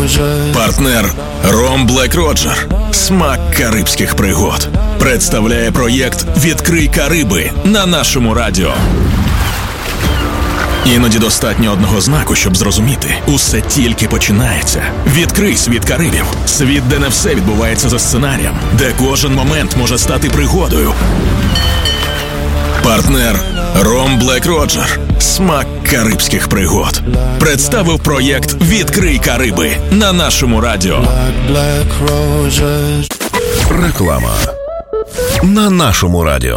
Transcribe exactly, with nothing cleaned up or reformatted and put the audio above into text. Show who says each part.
Speaker 1: Партнер Ром Блек Роджер. Смак карибських пригод. Представляє проєкт «Відкрий Кариби» на нашому радіо. Іноді достатньо одного знаку, щоб зрозуміти. Усе тільки починається. Відкрий світ Карибів. Світ, де не все відбувається за сценарієм. Де кожен момент може стати пригодою. Партнер Ром Блек Роджер. Смак карибських пригод. Представив проєкт «Відкрий Кариби» на нашому радіо.
Speaker 2: Реклама на нашому радіо.